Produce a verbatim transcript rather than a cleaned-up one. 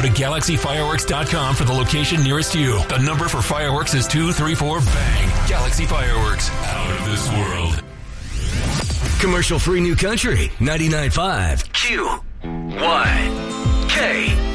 Go to galaxy fireworks dot com for the location nearest you. The number for fireworks is two three four bang. Galaxy Fireworks, out of this world. Commercial-free New Country, ninety-nine point five Q Y K.